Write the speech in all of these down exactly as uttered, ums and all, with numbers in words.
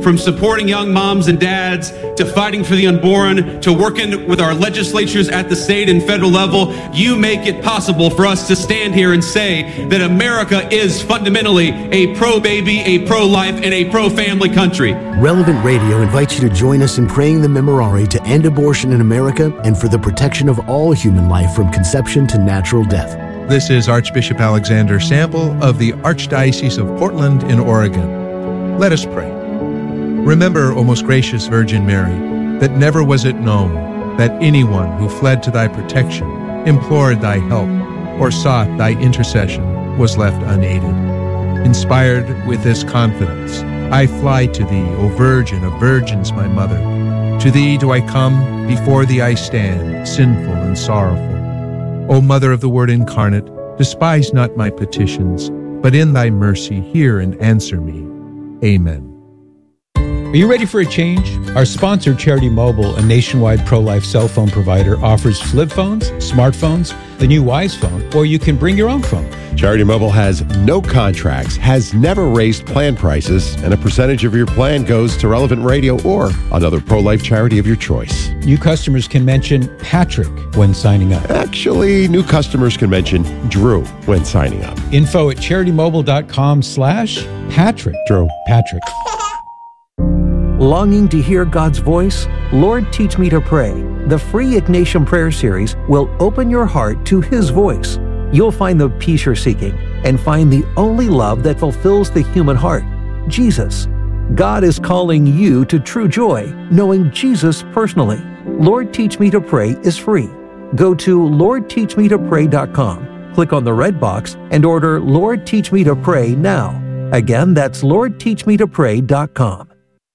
from supporting young moms and dads to fighting for the unborn to working with our legislatures at the state and federal level. You make it possible for us to stand here and say that America is fundamentally a pro-baby, a pro-life, and a pro-family country. Relevant Radio invites you to join us in praying the Memorare to end abortion in America and for the protection of all human life from conception to natural death. This is Archbishop Alexander Sample of the Archdiocese of Portland in Oregon. Let us pray. Remember, O most gracious Virgin Mary, that never was it known that anyone who fled to thy protection, implored thy help, or sought thy intercession was left unaided. Inspired with this confidence, I fly to thee, O Virgin of Virgins, my Mother. To thee do I come, before thee I stand, sinful and sorrowful. O Mother of the Word incarnate, despise not my petitions, but in thy mercy hear and answer me. Amen. Are you ready for a change? Our sponsor, Charity Mobile, a nationwide pro-life cell phone provider, offers flip phones, smartphones, the new Wise phone, or you can bring your own phone. Charity Mobile has no contracts, has never raised plan prices, and a percentage of your plan goes to Relevant Radio or another pro-life charity of your choice. New customers can mention Patrick when signing up. Actually, new customers can mention Drew when signing up. Info at CharityMobile.com slash Patrick. Drew. Patrick. Longing to hear God's voice? Lord, Teach Me to Pray. The free Ignatian Prayer Series will open your heart to His voice. You'll find the peace you're seeking and find the only love that fulfills the human heart, Jesus. God is calling you to true joy, knowing Jesus personally. Lord, Teach Me to Pray is free. Go to Lord Teach Me to Pray dot com, click on the red box, and order Lord, Teach Me to Pray now. Again, that's Lord Teach Me to Pray dot com.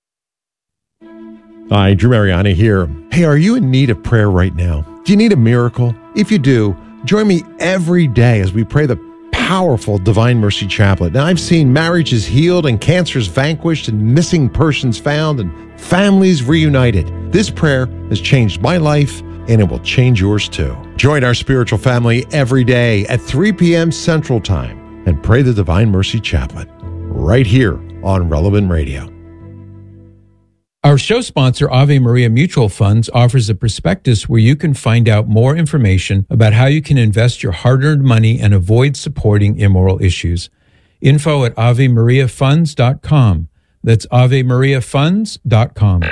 Hi, Drew Mariani here. Hey, are you in need of prayer right now? Do you need a miracle? If you do, join me every day as we pray the powerful Divine Mercy Chaplet. Now, I've seen marriages healed and cancers vanquished and missing persons found and families reunited. This prayer has changed my life, and it will change yours too. Join our spiritual family every day at three p.m. Central Time and pray the Divine Mercy Chaplet right here on Relevant Radio. Our show sponsor, Ave Maria Mutual Funds, offers a prospectus where you can find out more information about how you can invest your hard-earned money and avoid supporting immoral issues. Info at Ave Maria Funds dot com. That's Ave Maria Funds dot com.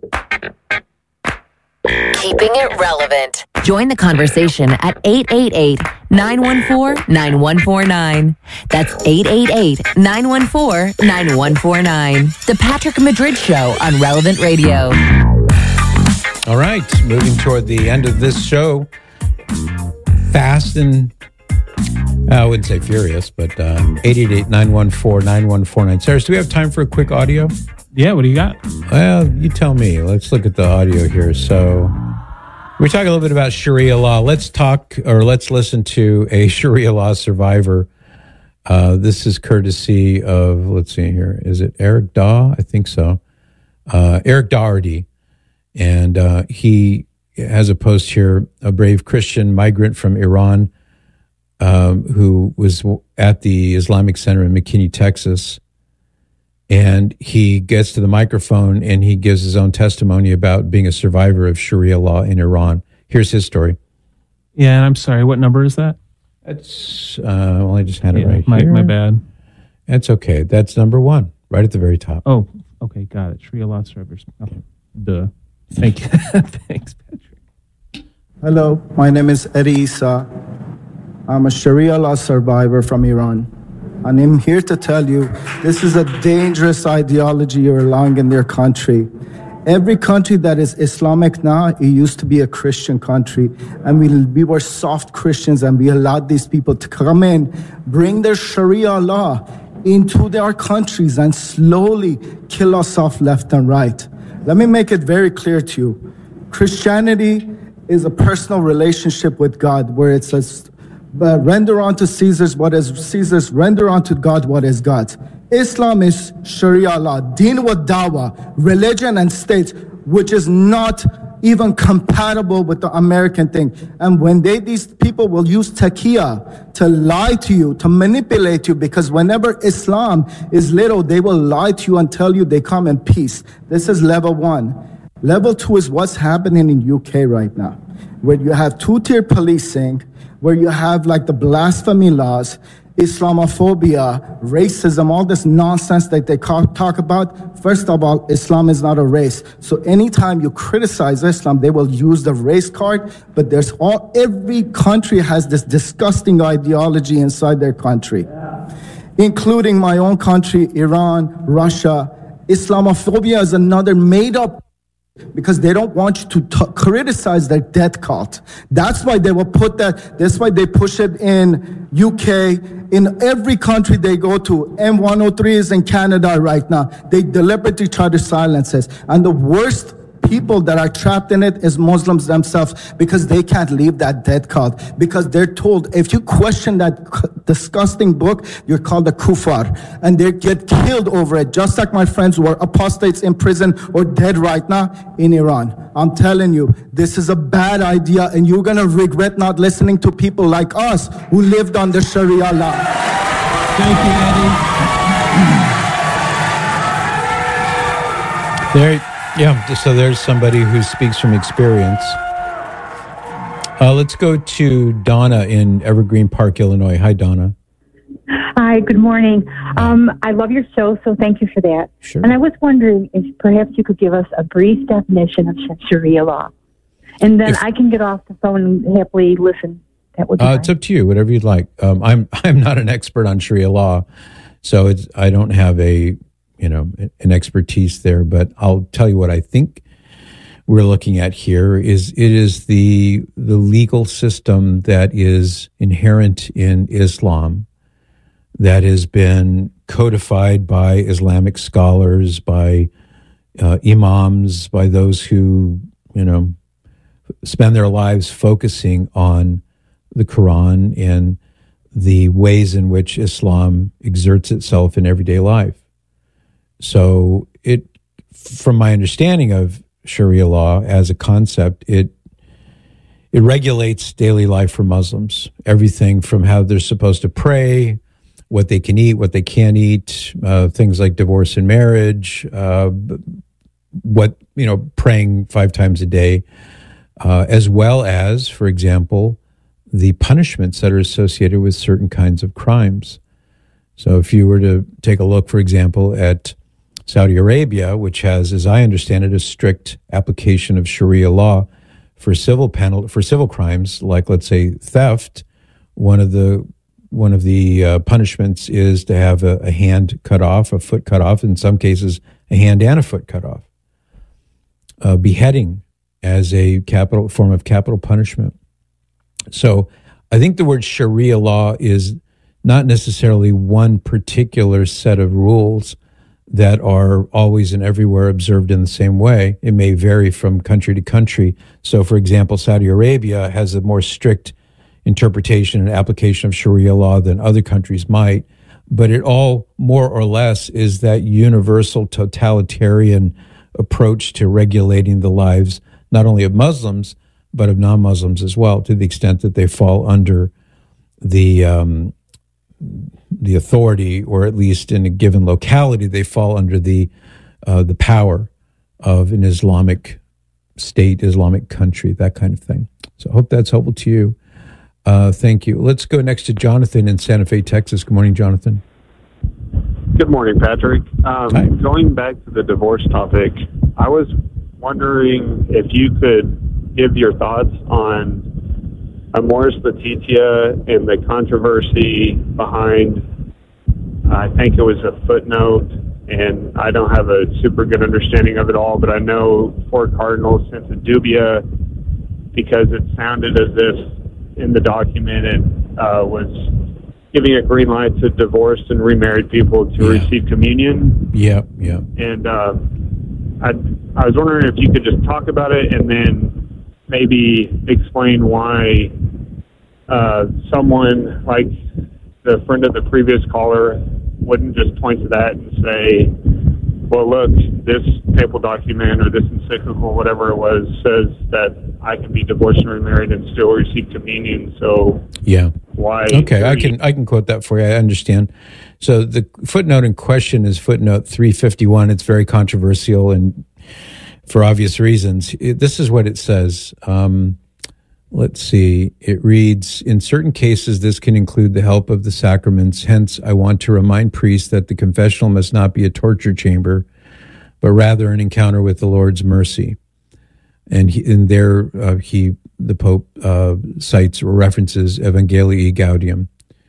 Keeping it relevant. Join the conversation at eight eight eight, nine one four, nine one four nine. That's eight eight eight, nine one four, nine one four nine. The Patrick Madrid Show on Relevant Radio. All right, moving toward the end of this show. Fast and, I wouldn't say furious, but uh, eight eight eight, nine one four, nine one four nine. Sarah, do we have time for a quick audio? Yeah, what do you got? Well, you tell me. Let's look at the audio here. So we're talking a little bit about Sharia law. Let's talk, or let's listen to a Sharia law survivor. Uh, this is courtesy of, let's see here. Is it Eric Daw? I think so. Uh, Eric Daugherty. And uh, he has a post here, a brave Christian migrant from Iran um, who was at the Islamic Center in McKinney, Texas. And he gets to the microphone and he gives his own testimony about being a survivor of Sharia law in Iran. Here's his story. Yeah, and I'm sorry, what number is that? That's, uh, well, I just had it yeah, right my, here. My bad. That's okay. That's number one, right at the very top. Oh, okay, got it. Sharia law survivors. Okay. Duh. Thank you. Thanks, Patrick. Hello, my name is Eddie Issa. I'm a Sharia law survivor from Iran. And I'm here to tell you, this is a dangerous ideology you're allowing in their country. Every country that is Islamic now, it used to be a Christian country. And we, we were soft Christians and we allowed these people to come in, bring their Sharia law into their countries and slowly kill us off left and right. Let me make it very clear to you. Christianity is a personal relationship with God where it says, but render unto Caesar's what is Caesar's, render unto God what is God's. Islam is Sharia law, deen wa dawa, religion and state, which is not even compatible with the American thing. And when they, these people will use taqiyya to lie to you, to manipulate you, because whenever Islam is little, they will lie to you and tell you they come in peace. This is level one. Level two is what's happening in U K right now, where you have two-tier policing, where you have like the blasphemy laws, Islamophobia, racism, all this nonsense that they talk about. First of all, Islam is not a race. So anytime you criticize Islam, they will use the race card. But there's all, every country has this disgusting ideology inside their country, including my own country, Iran, Russia. Islamophobia is another made up, because they don't want you to t- criticize their death cult. That's why they will put that, that's why they push it in U K, in every country they go to. M one oh three is in Canada right now. They deliberately try to silence us. And the worst people that are trapped in it is Muslims themselves, because they can't leave that death cult, because they're told if you question that c- disgusting book, you're called a kufar, and they get killed over it, just like my friends who are apostates in prison or dead right now in Iran. I'm telling you, this is a bad idea, and you're going to regret not listening to people like us who lived under Sharia law. Thank you, Eddie. There. Yeah, so there's somebody who speaks from experience. Uh, let's go to Donna in Evergreen Park, Illinois. Hi, Donna. Hi, good morning. Um, I love your show, so thank you for that. Sure. And I was wondering if perhaps you could give us a brief definition of Sharia law. And then if, I can get off the phone and happily listen. That would be uh, it's up to you, whatever you'd like. Um, I'm I'm not an expert on Sharia law, so it's, I don't have a... you know, an expertise there, but I'll tell you what I think we're looking at here is it is the the legal system that is inherent in Islam that has been codified by Islamic scholars, by uh, imams, by those who, you know, spend their lives focusing on the Quran and the ways in which Islam exerts itself in everyday life. So it, from my understanding of Sharia law as a concept, it it regulates daily life for Muslims. Everything from how they're supposed to pray, what they can eat, what they can't eat, uh, things like divorce and marriage, uh, what, you know, praying five times a day, uh, as well as, for example, the punishments that are associated with certain kinds of crimes. So if you were to take a look, for example, at Saudi Arabia, which has, as I understand it, a strict application of Sharia law for civil penalty for civil crimes, like let's say theft, one of the one of the uh, punishments is to have a, a hand cut off, a foot cut off, in some cases a hand and a foot cut off. Uh, beheading as a capital form of capital punishment. So I think the word Sharia law is not necessarily one particular set of rules that are always and everywhere observed in the same way. It may vary from country to country. So, for example, Saudi Arabia has a more strict interpretation and application of Sharia law than other countries might, but it all more or less is that universal totalitarian approach to regulating the lives not only of Muslims, but of non-Muslims as well, to the extent that they fall under the um, the authority, or at least in a given locality, they fall under the uh, the power of an Islamic state, Islamic country, that kind of thing. So I hope that's helpful to you. Uh, thank you. Let's go next to Jonathan in Santa Fe, Texas. Good morning, Jonathan. Good morning, Patrick. Um, Hi. Going back to the divorce topic, I was wondering if you could give your thoughts on Amoris Laetitia and the controversy behind, I think it was a footnote, and I don't have a super good understanding of it all, but I know four cardinals sent a dubia because it sounded as if in the document it uh, was giving a green light to divorced and remarried people to Yeah. receive communion. Yeah, yeah. And uh, I, I was wondering if you could just talk about it and then maybe explain why uh, someone like the friend of the previous caller wouldn't just point to that and say, well, look, this papal document or this encyclical, whatever it was, says that I can be divorced and remarried and still receive communion. So yeah, why? Okay, I can I can quote that for you. I understand. So the footnote in question is footnote three fifty-one. It's very controversial and for obvious reasons. It, this is what it says. Um, let's see. It reads, in certain cases, this can include the help of the sacraments. Hence, I want to remind priests that the confessional must not be a torture chamber, but rather an encounter with the Lord's mercy. And he, in there, uh, he, the Pope uh, cites or references Evangelii Gaudium.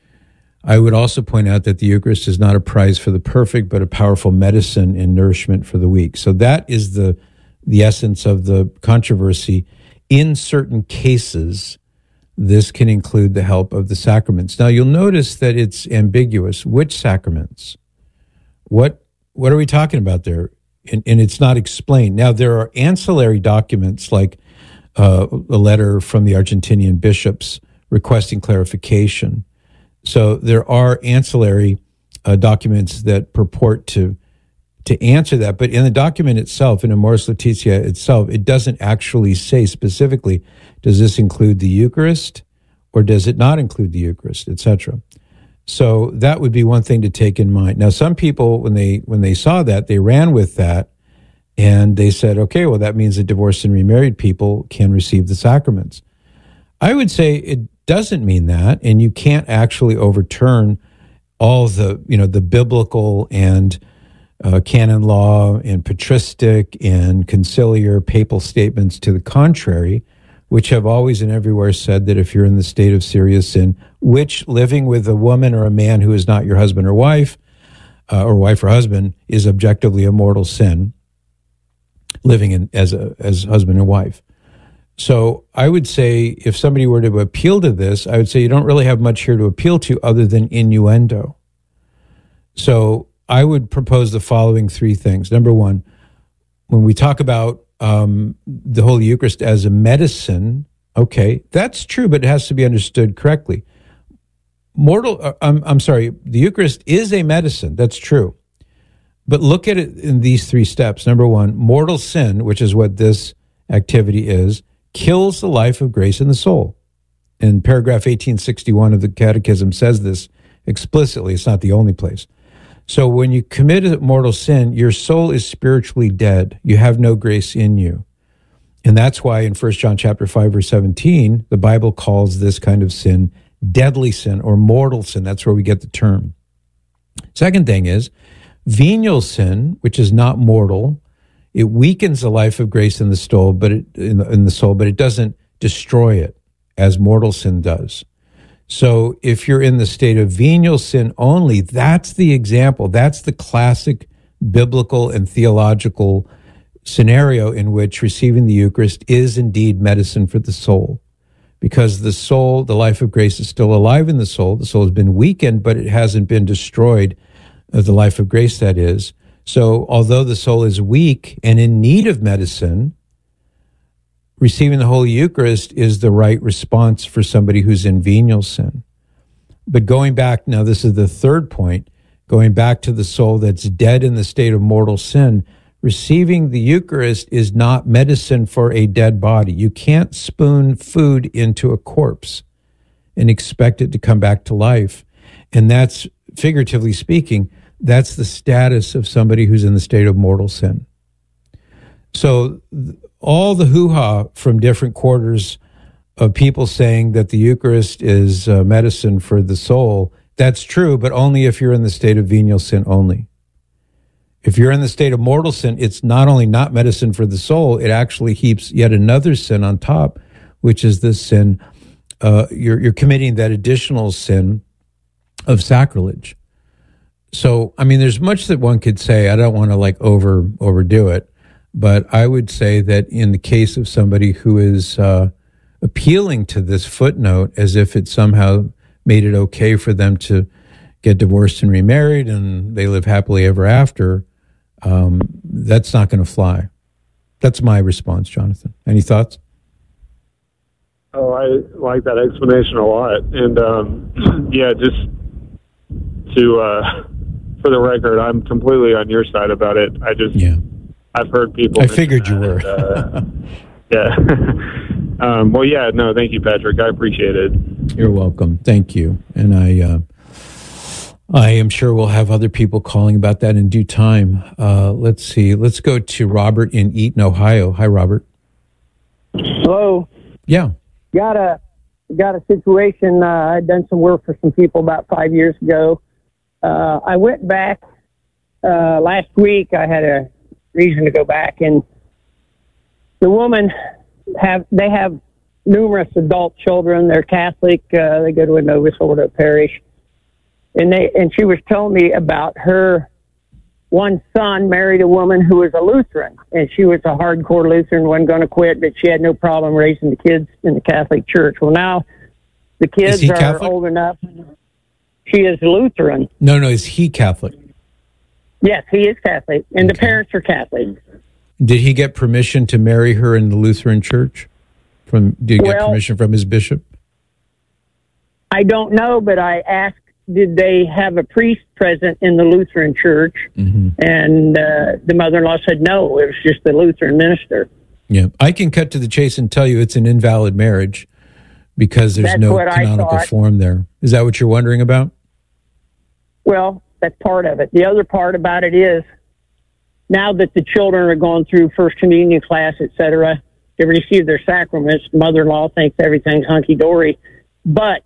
I would also point out that the Eucharist is not a prize for the perfect, but a powerful medicine and nourishment for the weak. So that is the the essence of the controversy. In certain cases, this can include the help of the sacraments. Now, you'll notice that it's ambiguous. Which sacraments? What what are we talking about there? And, and it's not explained. Now, there are ancillary documents like uh, a letter from the Argentinian bishops requesting clarification. So there are ancillary uh, documents that purport to to answer that. But in the document itself, in Amoris Laetitia itself, it doesn't actually say specifically, does this include the Eucharist or does it not include the Eucharist, et cetera. So that would be one thing to take in mind. Now, some people, when they when they saw that, they ran with that and they said, okay, well, that means that divorced and remarried people can receive the sacraments. I would say it doesn't mean that, and you can't actually overturn all the, you know, the biblical and uh, canon law and patristic and conciliar papal statements to the contrary, which have always and everywhere said that if you're in the state of serious sin, which living with a woman or a man who is not your husband or wife, uh, or wife or husband, is objectively a mortal sin, living in as a as husband and wife. So I would say if somebody were to appeal to this, I would say you don't really have much here to appeal to other than innuendo. So I would propose the following three things. Number one, when we talk about um, the Holy Eucharist as a medicine, okay, that's true, but it has to be understood correctly. Mortal, uh, I'm, I'm sorry, the Eucharist is a medicine, that's true. But look at it in these three steps. Number one, mortal sin, which is what this activity is, kills the life of grace in the soul. And paragraph eighteen sixty-one of the Catechism says this explicitly. It's not the only place. So when you commit a mortal sin, your soul is spiritually dead. You have no grace in you. And that's why in First John chapter five, verse seventeen, the Bible calls this kind of sin deadly sin or mortal sin. That's where we get the term. Second thing is venial sin, which is not mortal. It weakens the life of grace in the soul, but it, in, the, in the soul, but it doesn't destroy it as mortal sin does. So if you're in the state of venial sin only, that's the example. That's the classic biblical and theological scenario in which receiving the Eucharist is indeed medicine for the soul. Because the soul, the life of grace is still alive in the soul. The soul has been weakened, but it hasn't been destroyed, uh, the life of grace that is. So although the soul is weak and in need of medicine, receiving the Holy Eucharist is the right response for somebody who's in venial sin. But going back, now this is the third point, going back to the soul that's dead in the state of mortal sin, receiving the Eucharist is not medicine for a dead body. You can't spoon food into a corpse and expect it to come back to life. And that's, figuratively speaking, that's the status of somebody who's in the state of mortal sin. So all the hoo-ha from different quarters of people saying that the Eucharist is uh, medicine for the soul, that's true, but only if you're in the state of venial sin only. If you're in the state of mortal sin, it's not only not medicine for the soul, it actually heaps yet another sin on top, which is this sin, uh, you're, you're committing that additional sin of sacrilege. So, I mean, there's much that one could say. I don't want to like over overdo it, but I would say that in the case of somebody who is uh, appealing to this footnote as if it somehow made it okay for them to get divorced and remarried and they live happily ever after, um, that's not going to fly. That's my response, Jonathan. Any thoughts? Oh, I like that explanation a lot. And um, yeah, just to... Uh, for the record, I'm completely on your side about it. I just, yeah. I've heard people. I figured you were. And, uh, yeah. um, well, yeah, no, thank you, Patrick. I appreciate it. You're welcome. Thank you. And I, uh, I am sure we'll have other people calling about that in due time. Uh, let's see. Let's go to Robert in Eaton, Ohio. Hi, Robert. Hello. Yeah. Got a got a situation. Uh, I'd done some work for some people about five years ago. Uh, I went back uh, last week. I had a reason to go back, and the woman have they have numerous adult children. They're Catholic. Uh, they go to a Novus Ordo parish, and they and she was telling me about her one son married a woman who was a Lutheran, and she was a hardcore Lutheran, wasn't going to quit, but she had no problem raising the kids in the Catholic Church. Well, now the kids are Catholic? old enough. She is Lutheran. No, no, is he Catholic? Yes, he is Catholic, and okay. The parents are Catholic. Did he get permission to marry her in the Lutheran Church? From did he get well, permission from his bishop? I don't know, but I asked, did they have a priest present in the Lutheran Church? Mm-hmm. And uh, the mother-in-law said no, it was just the Lutheran minister. Yeah, I can cut to the chase and tell you it's an invalid marriage because there's That's no canonical form there. Is that what you're wondering about? Well, that's part of it. The other part about it is, now that the children are going through First Communion class, et cetera, they receive their sacraments, the mother-in-law thinks everything's hunky-dory. But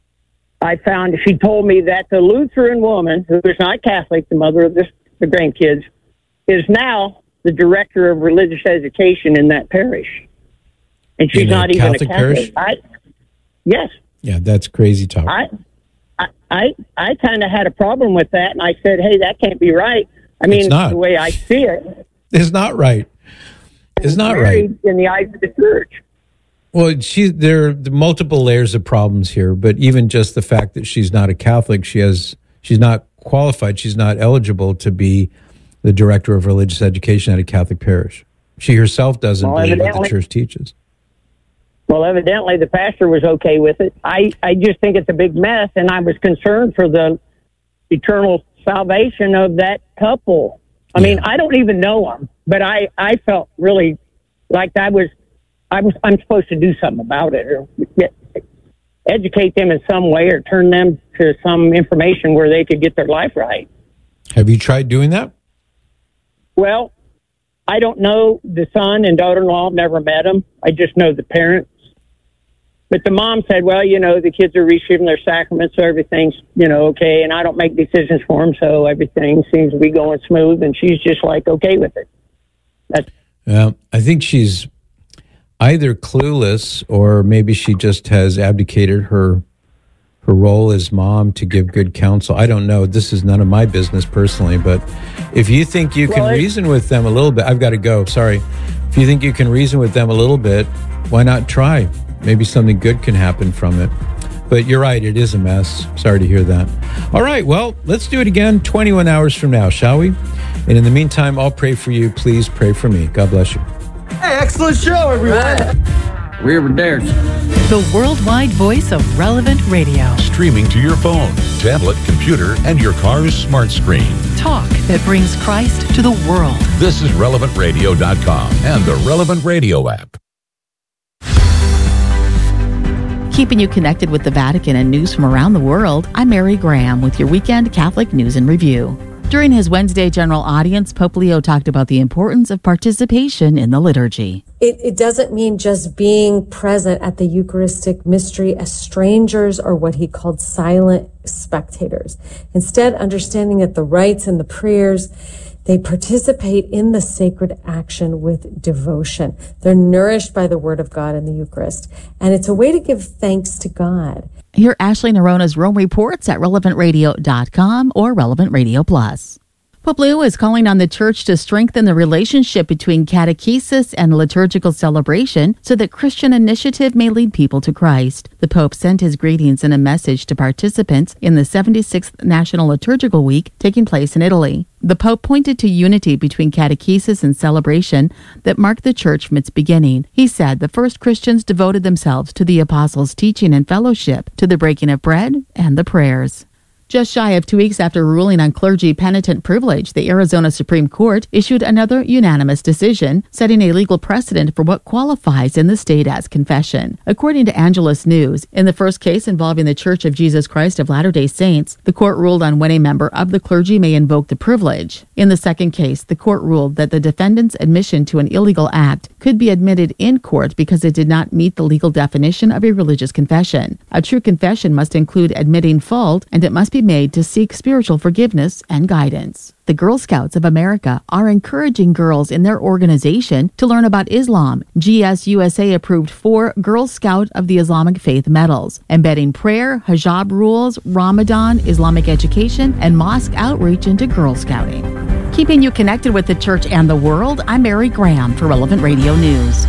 I found, she told me that the Lutheran woman, who is not Catholic, the mother of this, the grandkids, is now the director of religious education in that parish. And she's in not a even Catholic a Catholic. Parish? I, yes. Yeah, that's crazy talk. I I, I, I kind of had a problem with that, and I said, hey, that can't be right. I mean, the way I see it. It's not right. It's not right. In the eyes of the church. Well, she, there are multiple layers of problems here, but even just the fact that she's not a Catholic, she has, she's not qualified, she's not eligible to be the director of religious education at a Catholic parish. She herself doesn't well, believe what the church teaches. Well, evidently the pastor was okay with it. I, I just think it's a big mess, and I was concerned for the eternal salvation of that couple. I yeah. mean, I don't even know them, but I, I felt really like I was, I was, I'm supposed to do something about it, or get, educate them in some way, or turn them to some information where they could get their life right. Have you tried doing that? Well, I don't know the son and daughter-in-law. Never met them. I just know the parents. But the mom said, well, you know, the kids are receiving their sacraments, so everything's, you know, okay, and I don't make decisions for them, so everything seems to be going smooth, and she's just, like, okay with it. That's Well, I think she's either clueless or maybe she just has abdicated her her role as mom to give good counsel. I don't know. This is none of my business personally, but if you think you can well, reason with them a little bit, I've got to go, sorry. If you think you can reason with them a little bit, why not try? Maybe something good can happen from it. But you're right, it is a mess. Sorry to hear that. All right, well, let's do it again twenty-one hours from now, shall we? And in the meantime, I'll pray for you. Please pray for me. God bless you. Hey, excellent show, everyone. We were there. The worldwide voice of Relevant Radio. Streaming to your phone, tablet, computer, and your car's smart screen. Talk that brings Christ to the world. This is relevant radio dot com and the Relevant Radio app. Keeping you connected with the Vatican and news from around the world, I'm Mary Graham with your weekend Catholic News and Review. During his Wednesday general audience, Pope Leo talked about the importance of participation in the liturgy. It, it doesn't mean just being present at the Eucharistic mystery as strangers or what he called silent spectators. Instead, understanding that the rites and the prayers, they participate in the sacred action with devotion. They're nourished by the Word of God in the Eucharist. And it's a way to give thanks to God. Hear Ashley Nerona's Rome Reports at relevant radio dot com or Relevant Radio Plus. Pope Leo is calling on the Church to strengthen the relationship between catechesis and liturgical celebration so that Christian initiative may lead people to Christ. The Pope sent his greetings in a message to participants in the seventy-sixth National Liturgical Week taking place in Italy. The Pope pointed to unity between catechesis and celebration that marked the Church from its beginning. He said the first Christians devoted themselves to the Apostles' teaching and fellowship, to the breaking of bread and the prayers. Just shy of two weeks after ruling on clergy penitent privilege, the Arizona Supreme Court issued another unanimous decision, setting a legal precedent for what qualifies in the state as confession. According to Angelus News, in the first case involving the Church of Jesus Christ of Latter-day Saints, the court ruled on when a member of the clergy may invoke the privilege. In the second case, the court ruled that the defendant's admission to an illegal act could be admitted in court because it did not meet the legal definition of a religious confession. A true confession must include admitting fault, and it must be made to seek spiritual forgiveness and guidance. The Girl Scouts of America are encouraging girls in their organization to learn about Islam. G S U S A approved four Girl Scout of the Islamic Faith medals, embedding prayer, hijab rules, Ramadan, Islamic education, and mosque outreach into Girl Scouting. Keeping you connected with the church and the world, I'm Mary Graham for Relevant Radio News.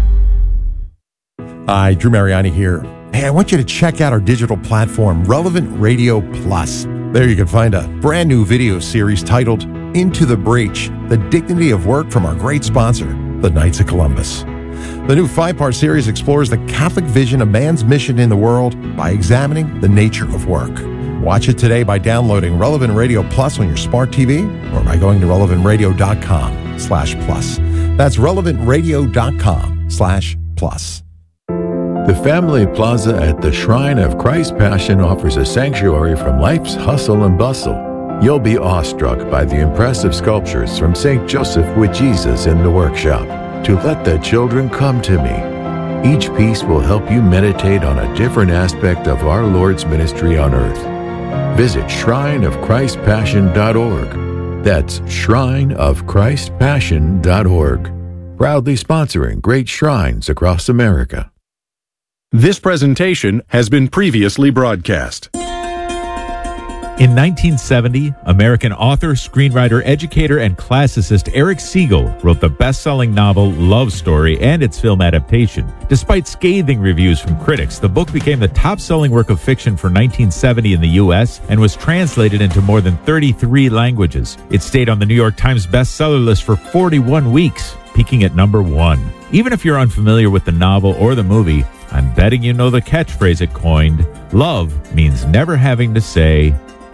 Hi, Drew Mariani here. Hey, I want you to check out our digital platform, Relevant Radio Plus. There you can find a brand new video series titled Into the Breach, The Dignity of Work from our great sponsor, the Knights of Columbus. The new five-part series explores the Catholic vision of man's mission in the world by examining the nature of work. Watch it today by downloading Relevant Radio Plus on your smart T V or by going to relevant radio dot com slash plus. That's relevant radio dot com slash plus. The Family Plaza at the Shrine of Christ Passion offers a sanctuary from life's hustle and bustle. You'll be awestruck by the impressive sculptures from Saint Joseph with Jesus in the workshop, To Let the Children Come to Me. Each piece will help you meditate on a different aspect of our Lord's ministry on earth. Visit shrine of christ passion dot org. That's shrine of christ passion dot org. Proudly sponsoring great shrines across America. This presentation has been previously broadcast. In nineteen seventy, American author, screenwriter, educator, and classicist Eric Siegel wrote the best-selling novel Love Story and its film adaptation. Despite scathing reviews from critics, the book became the top-selling work of fiction for nineteen seventy in the U S and was translated into more than thirty-three languages. It stayed on the New York Times bestseller list for forty-one weeks, peaking at number one. Even if you're unfamiliar with the novel or the movie, I'm betting you know the catchphrase it coined. Love means never having to say,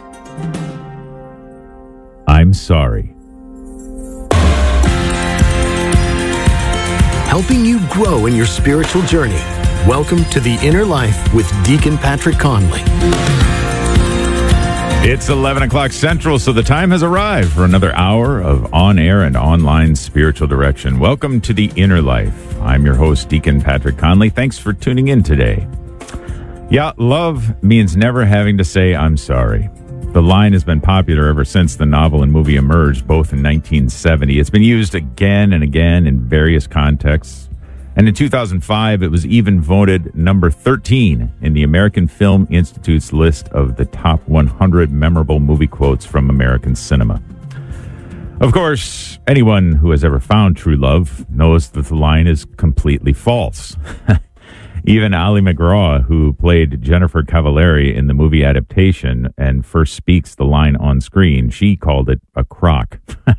I'm sorry. Helping you grow in your spiritual journey. Welcome to The Inner Life with Deacon Patrick Conley. It's eleven o'clock Central, so the time has arrived for another hour of on-air and online spiritual direction. Welcome to The Inner Life. I'm your host, Deacon Patrick Conley. Thanks for tuning in today. Yeah, love means never having to say, I'm sorry. The line has been popular ever since the novel and movie emerged, both in nineteen seventy. It's been used again and again in various contexts. And in two thousand five, it was even voted number thirteen in the American Film Institute's list of the top one hundred memorable movie quotes from American cinema. Of course, anyone who has ever found true love knows that the line is completely false. Even Ali MacGraw, who played Jennifer Cavallari in the movie adaptation and first speaks the line on screen, she called it a crock.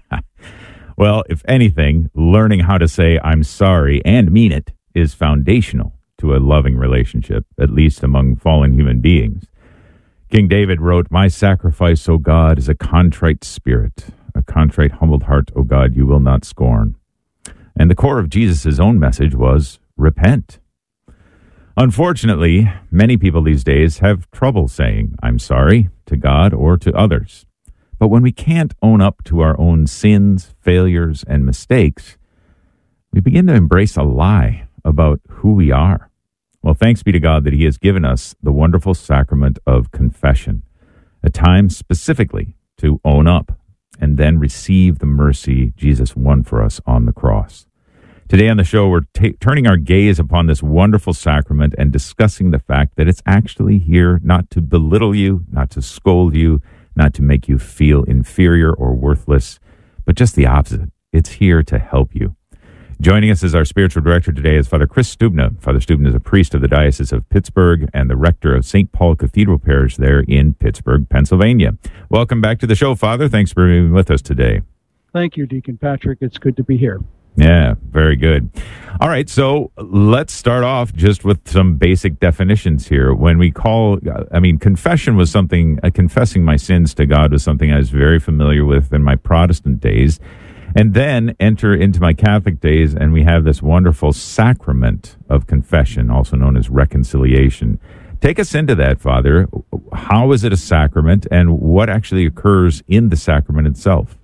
Well, if anything, learning how to say I'm sorry and mean it is foundational to a loving relationship, at least among fallen human beings. King David wrote, My sacrifice, O God, is a contrite spirit, a contrite, humbled heart, O God, you will not scorn. And the core of Jesus' own message was repent. Unfortunately, many people these days have trouble saying I'm sorry to God or to others. But when we can't own up to our own sins, failures, and mistakes, we begin to embrace a lie about who we are. Well, thanks be to God that He has given us the wonderful sacrament of confession, a time specifically to own up and then receive the mercy Jesus won for us on the cross. Today on the show, we're t- turning our gaze upon this wonderful sacrament and discussing the fact that it's actually here not to belittle you, not to scold you, not to make you feel inferior or worthless, but just the opposite. It's here to help you. Joining us as our spiritual director today is Father Chris Stubna. Father Stubna is a priest of the Diocese of Pittsburgh and the rector of Saint Paul Cathedral Parish there in Pittsburgh, Pennsylvania. Welcome back to the show, Father. Thanks for being with us today. Thank you, Deacon Patrick. It's good to be here. Yeah, very good. All right, so let's start off just with some basic definitions here. When we call, I mean, confession was something, uh, confessing my sins to God was something I was very familiar with in my Protestant days. And then enter into my Catholic days, and we have this wonderful sacrament of confession, also known as reconciliation. Take us into that, Father. How is it a sacrament, and what actually occurs in the sacrament itself?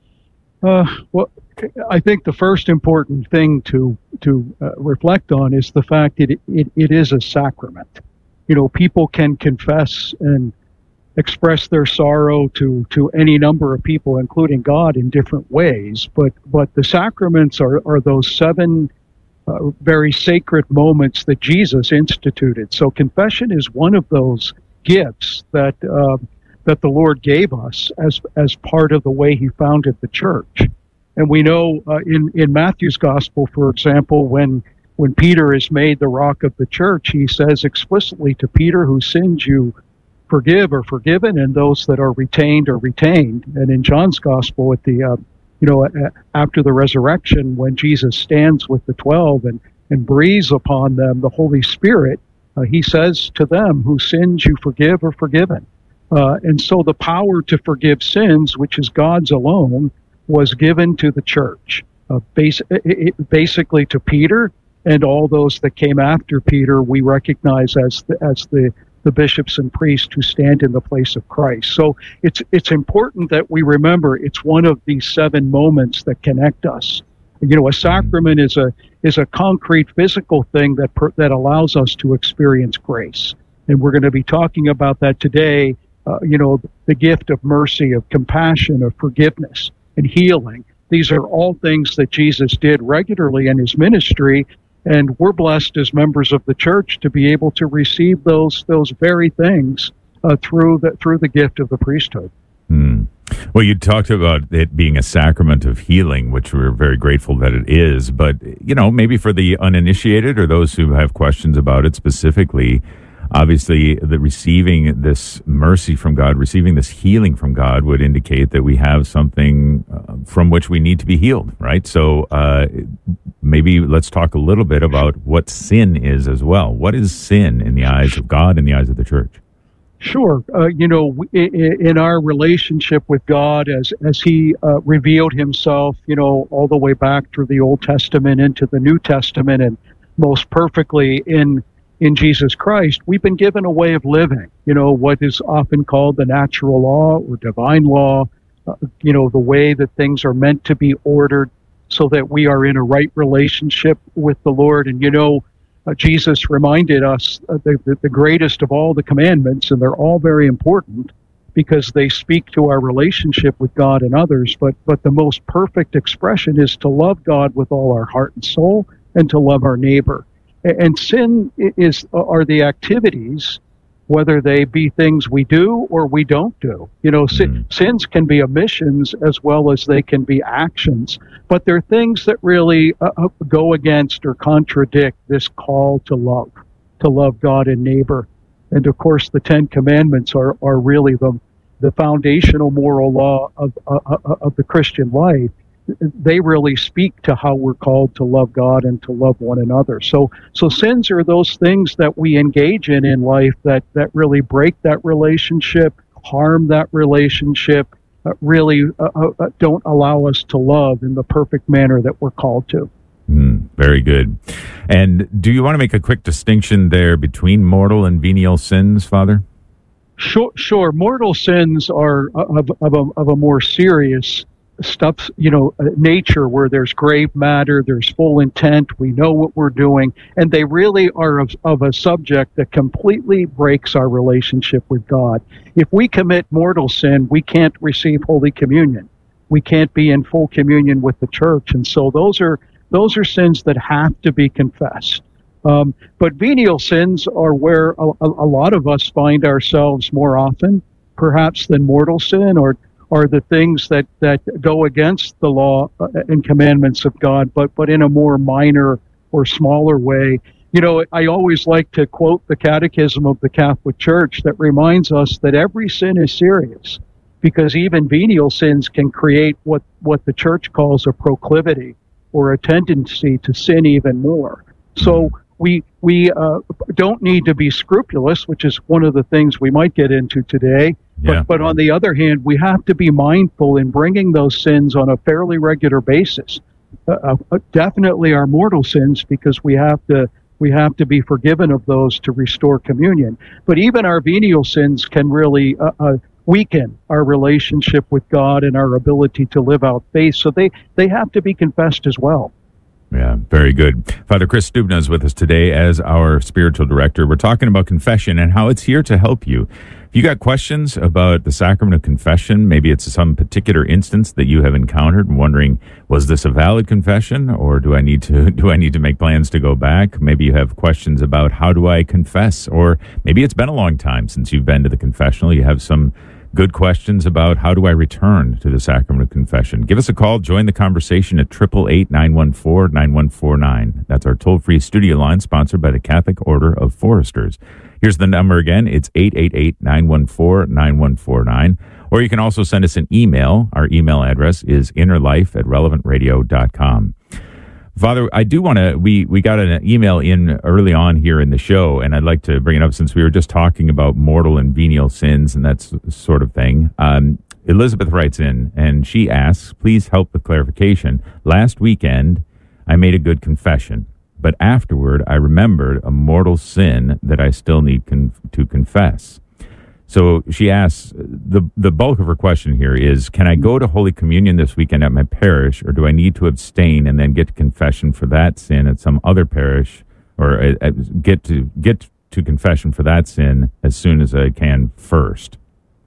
Uh, well, I think the first important thing to to uh, reflect on is the fact that it, it, it is a sacrament. You know, people can confess and express their sorrow to, to any number of people, including God, in different ways. But but the sacraments are, are those seven uh, very sacred moments that Jesus instituted. So confession is one of those gifts that uh, that the Lord gave us as as part of the way He founded the church. And we know uh, in, in Matthew's gospel, for example, when when Peter is made the rock of the church, he says explicitly to Peter, whose sins you forgive are forgiven, and those that are retained are retained. And in John's gospel, at the uh, you know after the resurrection, when Jesus stands with the twelve and, and breathes upon them the Holy Spirit, uh, he says to them, whose sins you forgive are forgiven. Uh, and so the power to forgive sins, which is God's alone, was given to the church, uh, bas- it, basically to Peter and all those that came after Peter. We recognize as the, as the, the bishops and priests who stand in the place of Christ. So it's it's important that we remember it's one of these seven moments that connect us. You know, a sacrament is a is a concrete physical thing that per, that allows us to experience grace, and we're going to be talking about that today. Uh, you know, the gift of mercy, of compassion, of forgiveness, and healing. These are all things that Jesus did regularly in his ministry, and we're blessed as members of the church to be able to receive those those very things uh, through the through the gift of the priesthood. Hmm. Well, you talked about it being a sacrament of healing, which we're very grateful that it is. But you know, maybe for the uninitiated or those who have questions about it specifically, obviously, the receiving this mercy from God, receiving this healing from God would indicate that we have something uh, from which we need to be healed, right? So uh, maybe let's talk a little bit about what sin is as well. What is sin in the eyes of God, in the eyes of the church? Sure. Uh, you know, in our relationship with God, as as He uh, revealed Himself, you know, all the way back through the Old Testament into the New Testament, and most perfectly in in Jesus Christ, we've been given a way of living, you know, what is often called the natural law or divine law, uh, you know, the way that things are meant to be ordered so that we are in a right relationship with the Lord. And, you know, uh, Jesus reminded us uh, the, the, the greatest of all the commandments, and they're all very important because they speak to our relationship with God and others. But, but the most perfect expression is to love God with all our heart and soul and to love our neighbor. And sin is are the activities, whether they be things we do or we don't do. You know, sin, sins can be omissions as well as they can be actions, but they're things that really uh, go against or contradict this call to love, to love God and neighbor. And of course, the Ten Commandments are, are really the the foundational moral law of uh, of the Christian life. They really speak to how we're called to love God and to love one another. So, so sins are those things that we engage in in life that, that really break that relationship, harm that relationship, uh, really uh, uh, don't allow us to love in the perfect manner that we're called to. Mm, very good. And do you want to make a quick distinction there between mortal and venial sins, Father? Sure, sure. Mortal sins are of, of, a, of a more serious stuff, you know, uh, nature, where there's grave matter, there's full intent, we know what we're doing, and they really are of, of a subject that completely breaks our relationship with God. If we commit mortal sin, we can't receive Holy Communion. We can't be in full communion with the church, and so those are those are sins that have to be confessed. Um, but venial sins are where a, a, a lot of us find ourselves more often, perhaps, than mortal sin, or are the things that, that go against the law and commandments of God, but, but in a more minor or smaller way. You know, I always like to quote the Catechism of the Catholic Church that reminds us that every sin is serious, because even venial sins can create what, what the Church calls a proclivity, or a tendency to sin even more. So we we uh, don't need to be scrupulous, which is one of the things we might get into today. Yeah. But, but on the other hand, we have to be mindful in bringing those sins on a fairly regular basis. Uh, uh, definitely our mortal sins, because we have to we have to be forgiven of those to restore communion. But even our venial sins can really uh, uh, weaken our relationship with God and our ability to live out faith. So they, they have to be confessed as well. Yeah, very good. Father Chris Stubna is with us today as our spiritual director. We're talking about confession and how it's here to help you. If you got questions about the sacrament of confession, maybe it's some particular instance that you have encountered and wondering, was this a valid confession, or do I need to do I need to make plans to go back? Maybe you have questions about how do I confess, or maybe it's been a long time since you've been to the confessional. You have some good questions about how do I return to the sacrament of confession. Give us a call. Join the conversation at eight eight eight, nine one four, nine one four nine. That's our toll-free studio line sponsored by the Catholic Order of Foresters. Here's the number again. It's eight eight eight, nine one four, nine one four nine. Or you can also send us an email. Our email address is innerlife at relevant radio dot com. Father, I do want to, we, we got an email in early on here in the show, and I'd like to bring it up since we were just talking about mortal and venial sins and that sort of thing. Um, Elizabeth writes in, and she asks, please help with clarification. Last weekend, I made a good confession, but afterward, I remembered a mortal sin that I still need con- to confess. So she asks, the the bulk of her question here is, can I go to Holy Communion this weekend at my parish, or do I need to abstain and then get to confession for that sin at some other parish, or uh, get to get to confession for that sin as soon as I can first?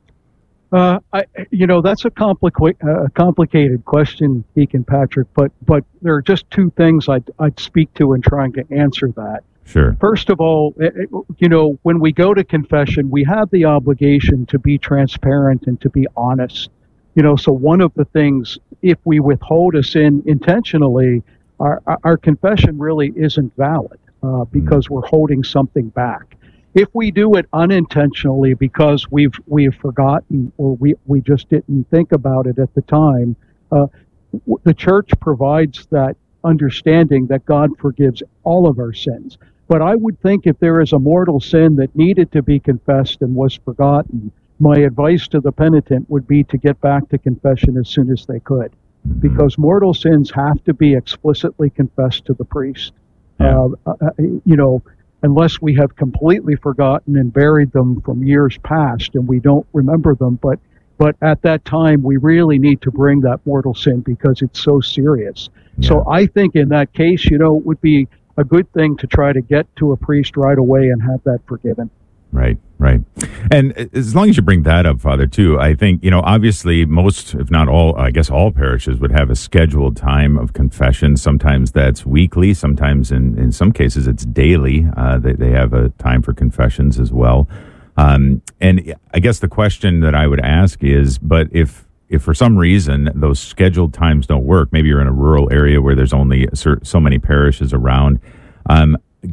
Uh, I, you know, that's a complica- uh, complicated question, Deacon Patrick, but but there are just two things I'd, I'd speak to in trying to answer that. Sure. First of all, you know, when we go to confession, we have the obligation to be transparent and to be honest. You know, so one of the things, if we withhold a sin intentionally, our, our confession really isn't valid uh, because we're holding something back. If we do it unintentionally because we've we've forgotten or we, we just didn't think about it at the time, uh, the church provides that understanding that God forgives all of our sins. But I would think if there is a mortal sin that needed to be confessed and was forgotten, my advice to the penitent would be to get back to confession as soon as they could, because mortal sins have to be explicitly confessed to the priest. Yeah. Uh, uh, you know, unless we have completely forgotten and buried them from years past and we don't remember them. But but at that time, we really need to bring that mortal sin because it's so serious. Yeah. So I think in that case, you know, it would be a good thing to try to get to a priest right away and have that forgiven. Right, right. And as long as you bring that up, Father, too, I think, you know, obviously most, if not all, I guess all parishes would have a scheduled time of confession. Sometimes that's weekly. Sometimes in, in some cases it's daily. Uh, they, they have a time for confessions as well. Um, and I guess the question that I would ask is, but if, if for some reason those scheduled times don't work, maybe you're in a rural area where there's only so many parishes around, um,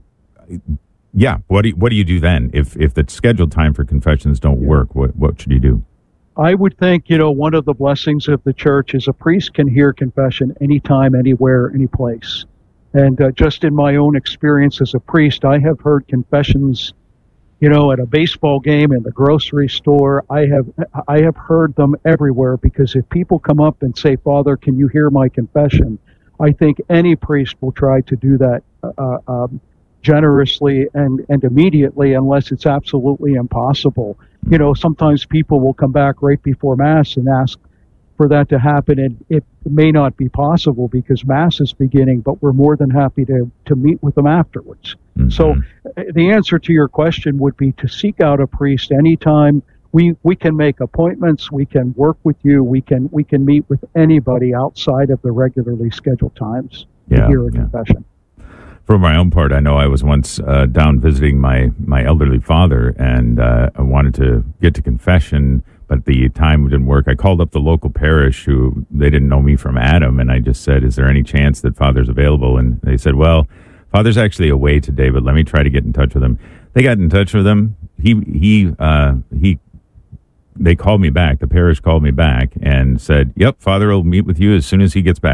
yeah, what do you, what do you do then? If if the scheduled time for confessions don't yeah. work, what what should you do? I would think, you know, one of the blessings of the church is a priest can hear confession anytime, anywhere, any place. And uh, just in my own experience as a priest, I have heard confessions, you know, at a baseball game, in the grocery store. I have I have heard them everywhere, because if people come up and say, Father, can you hear my confession? I think any priest will try to do that uh, um, generously and, and immediately, unless it's absolutely impossible. You know, sometimes people will come back right before Mass and ask for that to happen, and it may not be possible because Mass is beginning, but we're more than happy to, to meet with them afterwards. Mm-hmm. So the answer to your question would be to seek out a priest anytime. We we can make appointments, we can work with you, we can we can meet with anybody outside of the regularly scheduled times to yeah, hear a yeah. confession. For my own part, I know I was once uh, down visiting my, my elderly father, and uh, I wanted to get to confession, but the time didn't work. I called up the local parish, who they didn't know me from Adam, and I just said, is there any chance that Father's available? And they said, well, Father's actually away today, but let me try to get in touch with him. They got in touch with him. He, he, uh, he, they called me back. The parish called me back and said, yep, Father will meet with you as soon as he gets back.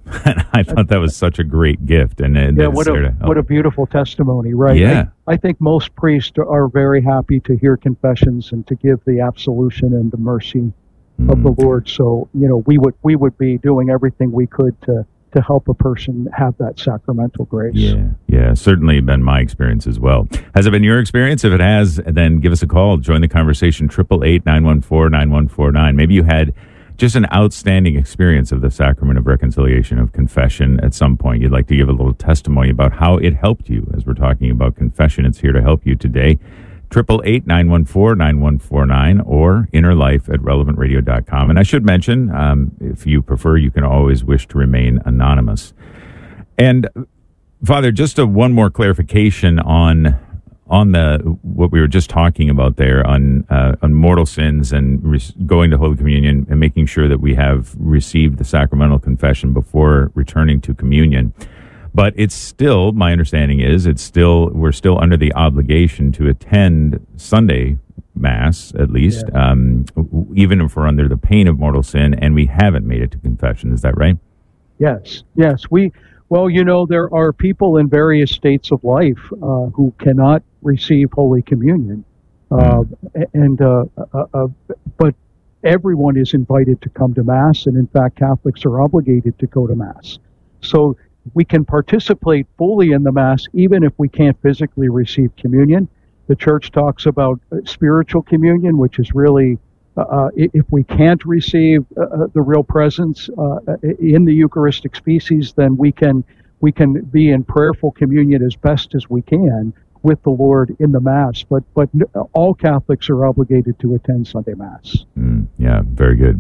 And I thought that was such a great gift. And, and yeah, what a what a beautiful testimony, right? Yeah. I, I think most priests are very happy to hear confessions and to give the absolution and the mercy mm. of the Lord. So, you know, we would we would be doing everything we could to to help a person have that sacramental grace. Yeah, yeah, certainly been my experience as well. Has it been your experience? If it has, then give us a call. Join the conversation, eight eight eight, nine one four, nine one four nine. Maybe you had just an outstanding experience of the sacrament of reconciliation, of confession at some point. You'd like to give a little testimony about how it helped you. As we're talking about confession, it's here to help you today. eight eight eight, nine one four, nine one four nine or innerlife at relevant radio dot com. And I should mention, um, if you prefer, you can always wish to remain anonymous. And Father, just a, one more clarification on on the what we were just talking about there on uh, on mortal sins and re- going to Holy Communion and making sure that we have received the sacramental confession before returning to communion. But it's still, my understanding is, it's still we're still under the obligation to attend Sunday Mass, at least, yeah. um, even if we're under the pain of mortal sin and we haven't made it to confession. Is that right? Yes, yes. We well, you know, there are people in various states of life uh, who cannot receive Holy Communion, uh, and uh, uh, uh, but everyone is invited to come to Mass, and in fact, Catholics are obligated to go to Mass. So we can participate fully in the Mass even if we can't physically receive communion. The Church talks about spiritual communion, which is really, uh, if we can't receive uh, the real presence uh, in the Eucharistic species, then we can we can be in prayerful communion as best as we can with the Lord in the Mass. But but all Catholics are obligated to attend Sunday Mass. Mm, yeah, very good.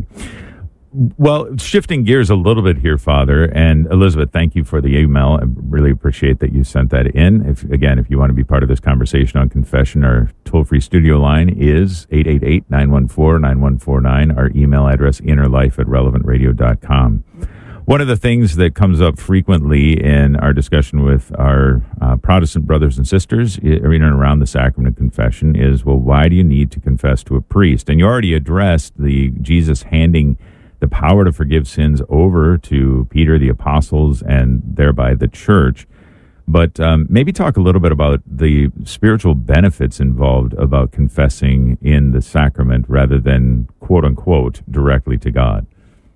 Well, shifting gears a little bit here, Father, and Elizabeth, thank you for the email. I really appreciate that you sent that in. If again, if you want to be part of this conversation on confession, our toll-free studio line is eight eight eight, nine one four, nine one four nine. Our email address, innerlife at relevant radio dot com. One of the things that comes up frequently in our discussion with our uh, Protestant brothers and sisters in and around the sacrament of confession is, well, why do you need to confess to a priest? And you already addressed the Jesus handing the power to forgive sins over to Peter, the apostles, and thereby the church. But um, maybe talk a little bit about the spiritual benefits involved about confessing in the sacrament rather than, quote unquote, directly to God.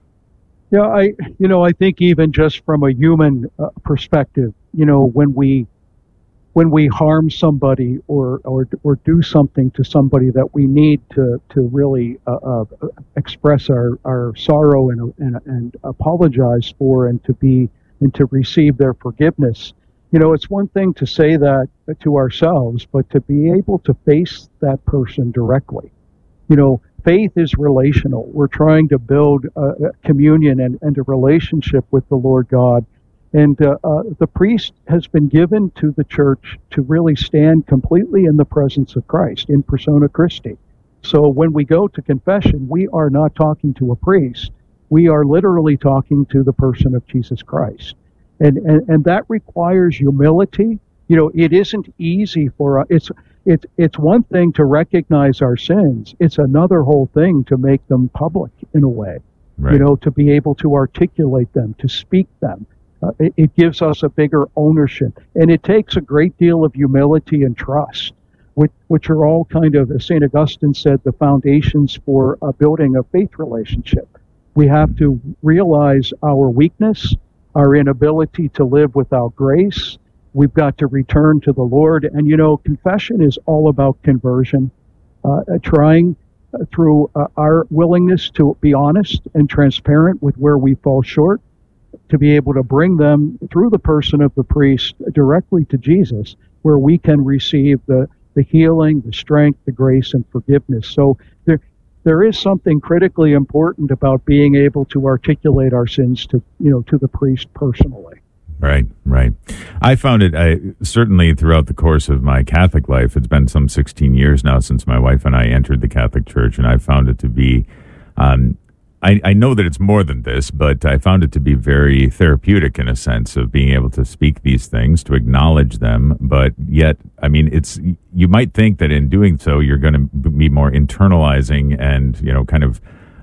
Yeah, I, you know, I think even just from a human uh, perspective, you know, when we when we harm somebody or, or or do something to somebody that we need to to really uh, uh, express our, our sorrow and, and and apologize for, and to be and to receive their forgiveness. You know, it's one thing to say that to ourselves, but to be able to face that person directly. You know, faith is relational. We're trying to build a communion and, and a relationship with the Lord God. And uh, uh, the priest has been given to the church to really stand completely in the presence of Christ, in persona Christi. So when we go to confession, we are not talking to a priest. We are literally talking to the person of Jesus Christ. And and, and that requires humility. You know, it isn't easy for us. It's, it's, it's one thing to recognize our sins. It's another whole thing to make them public in a way. Right. You know, to be able to articulate them, to speak them. Uh, it, it gives us a bigger ownership, and it takes a great deal of humility and trust, which, which are all kind of, as Saint Augustine said, the foundations for uh, building a faith relationship. We have to realize our weakness, our inability to live without grace. We've got to return to the Lord, and you know, confession is all about conversion, uh, trying uh, through uh, our willingness to be honest and transparent with where we fall short, to be able to bring them through the person of the priest directly to Jesus, where we can receive the, the healing, the strength, the grace, and forgiveness. So there, there is something critically important about being able to articulate our sins to, you know, to the priest personally. Right, right. I found it, I, certainly throughout the course of my Catholic life, it's been some sixteen years now since my wife and I entered the Catholic Church, and I found it to be, um, I, I know that it's more than this, but I found it to be very therapeutic in a sense of being able to speak these things, to acknowledge them. But yet, I mean, it's, you might think that in doing so, you're going to be more internalizing and, you know, kind of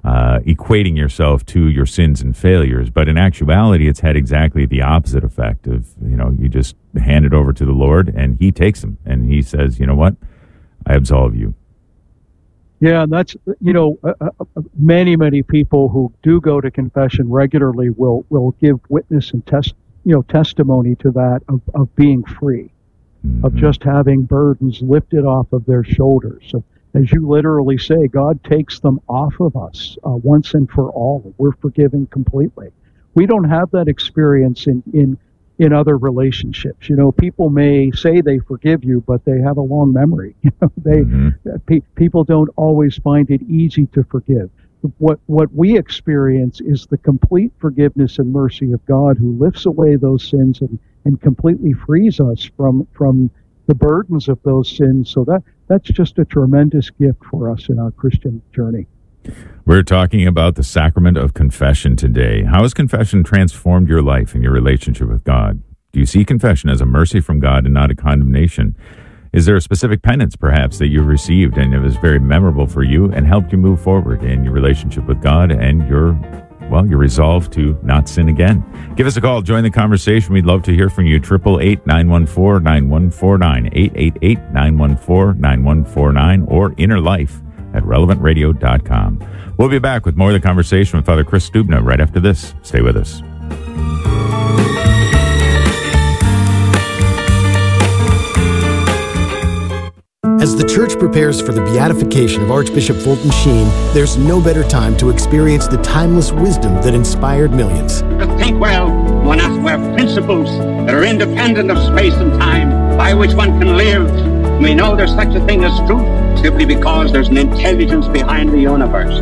uh, equating yourself to your sins and failures. But in actuality, it's had exactly the opposite effect of, you know, you just hand it over to the Lord and he takes them and he says, you know what, I absolve you. Yeah, and that's, you know, uh, uh, many, many people who do go to confession regularly will, will give witness and test, you know, testimony to that of, of being free, mm-hmm. of just having burdens lifted off of their shoulders. So, as you literally say, God takes them off of us uh, once and for all. We're forgiven completely. We don't have that experience in, in, in other relationships. You know, people may say they forgive you, but they have a long memory. You know, they mm-hmm. pe- people don't always find it easy to forgive. What what we experience is the complete forgiveness and mercy of God, who lifts away those sins and, and completely frees us from from the burdens of those sins. So that that's just a tremendous gift for us in our Christian journey. We're talking about the sacrament of confession today. How has confession transformed your life and your relationship with God? Do you see confession as a mercy from God and not a condemnation? Is there a specific penance, perhaps, that you've received and it was very memorable for you and helped you move forward in your relationship with God and your, well, your resolve to not sin again? Give us a call. Join the conversation. We'd love to hear from you. eight eight eight, nine one four, nine one four nine, eight eight eight, nine one four, nine one four nine, or Inner Life at relevant radio dot com. We'll be back with more of the conversation with Father Chris Stubna right after this. Stay with us. As the Church prepares for the beatification of Archbishop Fulton Sheen, there's no better time to experience the timeless wisdom that inspired millions. To think well, one has to have principles that are independent of space and time, by which one can live. We know there's such a thing as truth simply because there's an intelligence behind the universe.